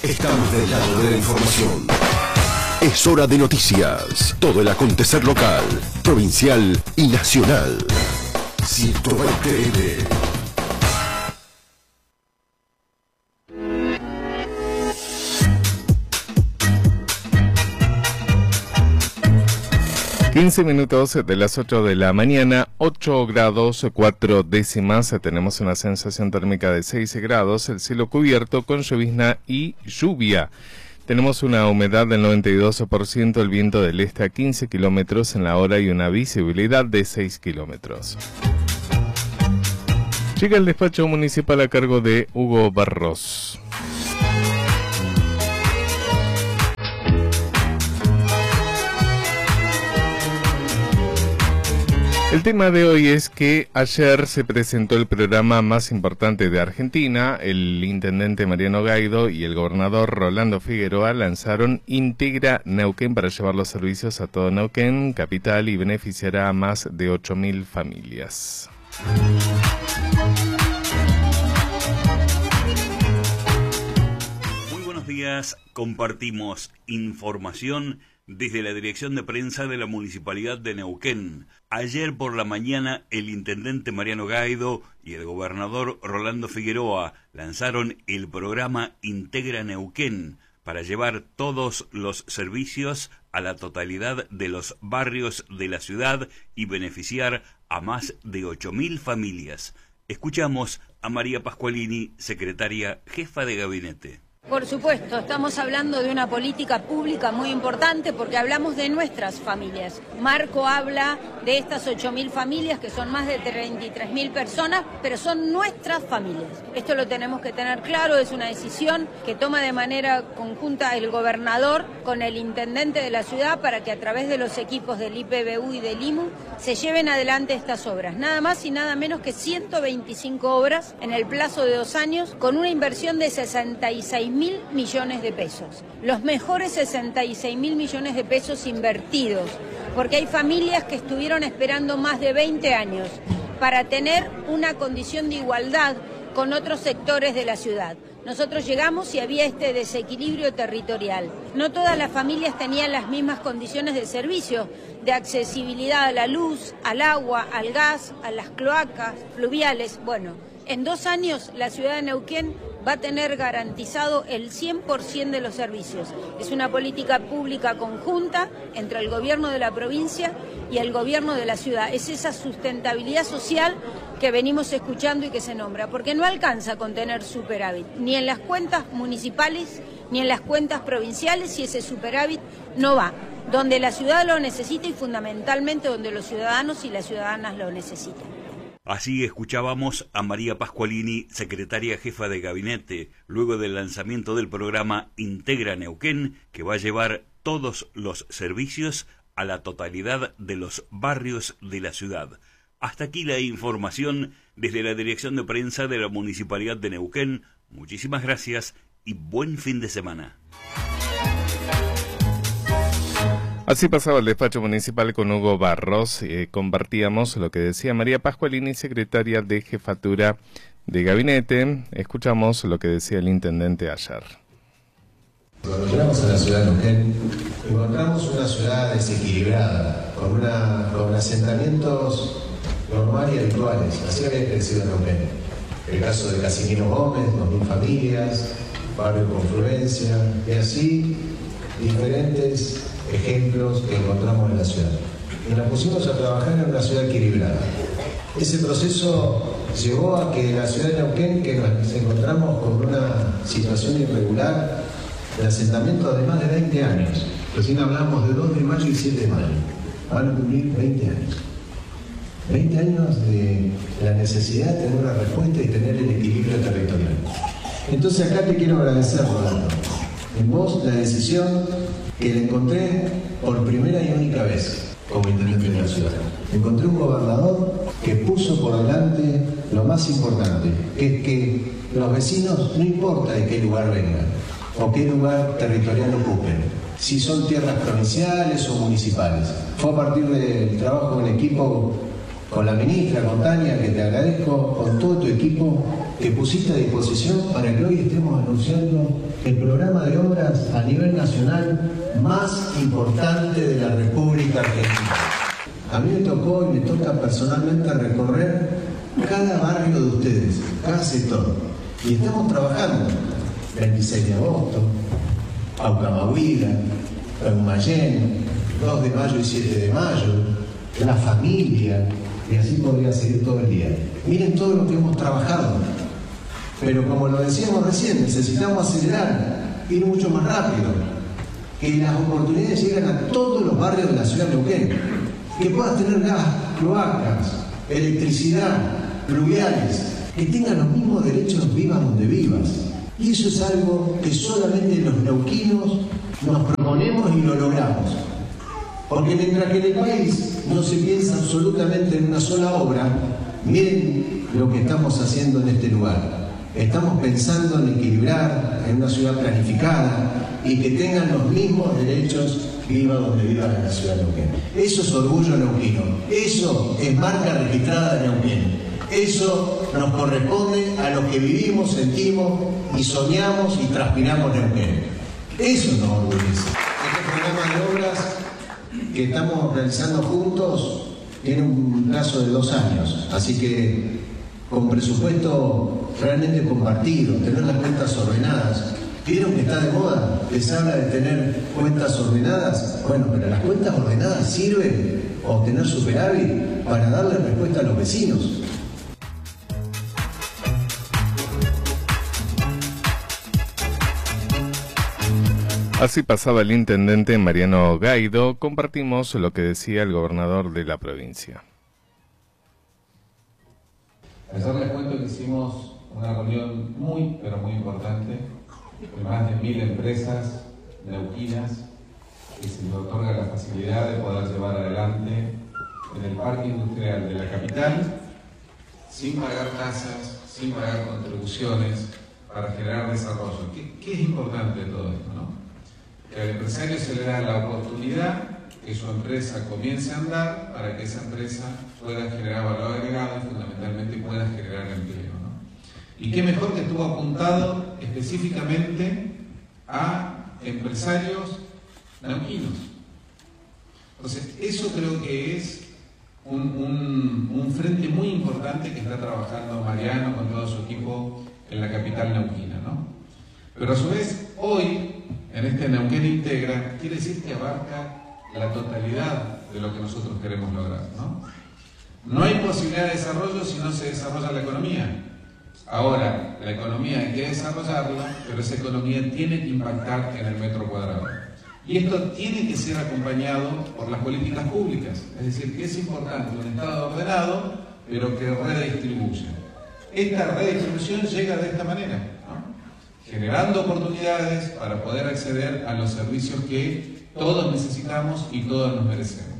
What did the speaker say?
Estamos del lado de la información. Es hora de noticias. Todo el acontecer local, provincial y nacional. 120 15 minutos de las 8 de la mañana, 8 grados 4 décimas, tenemos una sensación térmica de 6 grados, el cielo cubierto con llovizna y lluvia. Tenemos una humedad del 92%, el viento del este a 15 kilómetros en la hora y una visibilidad de 6 kilómetros. Llega el despacho municipal a cargo de Hugo Barros. El tema de hoy es que ayer se presentó el programa más importante de Argentina. El intendente Mariano Gaido y el gobernador Rolando Figueroa lanzaron Integra Neuquén para llevar los servicios a todo Neuquén, capital, y beneficiará a más de 8.000 familias. Muy buenos días, compartimos información desde la dirección de prensa de la Municipalidad de Neuquén. Ayer por la mañana, el intendente Mariano Gaido y el gobernador Rolando Figueroa lanzaron el programa Integra Neuquén para llevar todos los servicios a la totalidad de los barrios de la ciudad y beneficiar a más de 8.000 familias. Escuchamos a María Pascualini, secretaria jefa de gabinete. Por supuesto, estamos hablando de una política pública muy importante porque hablamos de nuestras familias. Marco habla de estas 8.000 familias, que son más de 33.000 personas, pero son nuestras familias. Esto lo tenemos que tener claro, es una decisión que toma de manera conjunta el gobernador con el intendente de la ciudad para que a través de los equipos del IPBU y del IMU se lleven adelante estas obras. Nada más y nada menos que 125 obras en el plazo de 2 años con una inversión de 66.000 millones de pesos. Los mejores 66.000 millones de pesos invertidos, porque hay familias que estuvieron esperando más de 20 años para tener una condición de igualdad con otros sectores de la ciudad. Nosotros llegamos y había este desequilibrio territorial. No todas las familias tenían las mismas condiciones de servicio, de accesibilidad a la luz, al agua, al gas, a las cloacas fluviales. Bueno, en 2 años la ciudad de Neuquén va a tener garantizado el 100% de los servicios. Es una política pública conjunta entre el gobierno de la provincia y el gobierno de la ciudad. Es esa sustentabilidad social que venimos escuchando y que se nombra, porque no alcanza con tener superávit, ni en las cuentas municipales, ni en las cuentas provinciales, y ese superávit no va donde la ciudad lo necesita y fundamentalmente donde los ciudadanos y las ciudadanas lo necesitan. Así escuchábamos a María Pascualini, secretaria jefa de gabinete, luego del lanzamiento del programa Integra Neuquén, que va a llevar todos los servicios a la totalidad de los barrios de la ciudad. Hasta aquí la información desde la dirección de prensa de la Municipalidad de Neuquén. Muchísimas gracias y buen fin de semana. Así pasaba el despacho municipal con Hugo Barros. Compartíamos lo que decía María Pascualini, secretaria de Jefatura de Gabinete. Escuchamos lo que decía el intendente ayer. Cuando llegamos a la ciudad de Neuquén, encontramos una ciudad desequilibrada, con asentamientos normales y habituales. Así había crecido Neuquén. El caso de Casimiro Gómez, 2.000 familias, barrio Confluencia, y así diferentes ejemplos que encontramos en la ciudad. Y nos pusimos a trabajar en una ciudad equilibrada. Ese proceso llevó a que la ciudad de Neuquén, que nos encontramos con una situación irregular de asentamiento de más de 20 años. Recién hablamos de 2 de mayo y 7 de mayo. Van a cumplir 20 años. 20 años de la necesidad de tener una respuesta y tener el equilibrio territorial. Entonces acá te quiero agradecer, Rolando, en vos la decisión que le encontré por primera y única vez como intendente de la ciudad. Encontré un gobernador que puso por delante lo más importante, que es que los vecinos, no importa de qué lugar vengan o qué lugar territorial ocupen, si son tierras provinciales o municipales. Fue a partir del trabajo en equipo con la ministra, con Tania, que te agradezco, con todo tu equipo, que pusiste a disposición para que hoy estemos anunciando el programa de obras a nivel nacional más importante de la República Argentina. A mí me tocó y me toca personalmente recorrer cada barrio de ustedes, cada sector. Y estamos trabajando 26 de agosto, Paucamahuida, Peumayén, 2 de mayo y 7 de mayo, La Familia, y así podría seguir todo el día. Miren todo lo que hemos trabajado. Pero como lo decíamos recién, necesitamos acelerar, ir mucho más rápido, que las oportunidades lleguen a todos los barrios de la ciudad de Neuquén, que puedas tener gas, cloacas, electricidad, pluviales, que tengan los mismos derechos vivas donde vivas. Y eso es algo que solamente los neuquinos nos proponemos y lo logramos. Porque mientras que en el país no se piensa absolutamente en una sola obra, miren lo que estamos haciendo en este lugar. Estamos pensando en equilibrar en una ciudad planificada y que tengan los mismos derechos viva donde viva en la ciudad de Neuquén. Eso es orgullo neuquino, eso es marca registrada de Neuquén, eso nos corresponde a los que vivimos, sentimos y soñamos y transpiramos Neuquén. Eso nos orgullece. Este programa de obras que estamos realizando juntos tiene un plazo de 2 años, así que con presupuesto realmente compartido, tener las cuentas ordenadas. ¿Vieron que está de moda? Les habla de tener cuentas ordenadas. Bueno, pero las cuentas ordenadas sirven a obtener superávit para darle respuesta a los vecinos. Así pasaba el intendente Mariano Gaido. Compartimos lo que decía el gobernador de la provincia. Ayer les cuento que hicimos una reunión muy, pero muy importante de más de 1000 empresas neuquinas que se les otorga la facilidad de poder llevar adelante en el parque industrial de la capital sin pagar tasas, sin pagar contribuciones para generar desarrollo. ¿Qué es importante de todo esto, no? Que al empresario se le da la oportunidad que su empresa comience a andar para que esa empresa pueda generar valor agregado y fundamentalmente pueda generar empleo, ¿no? Y qué mejor que estuvo apuntado específicamente a empresarios neuquinos. Entonces, eso creo que es un frente muy importante que está trabajando Mariano con todo su equipo en la capital neuquina, ¿no? Pero a su vez, hoy, en este Neuquén Integra, quiere decir que abarca la totalidad de lo que nosotros queremos lograr, ¿no? No hay posibilidad de desarrollo si no se desarrolla la economía. Ahora, la economía hay que desarrollarla, pero esa economía tiene que impactar en el metro cuadrado. Y esto tiene que ser acompañado por las políticas públicas. Es decir, que es importante un Estado ordenado, pero que redistribuya. Esta redistribución llega de esta manera, ¿no? Generando oportunidades para poder acceder a los servicios que todos necesitamos y todos nos merecemos.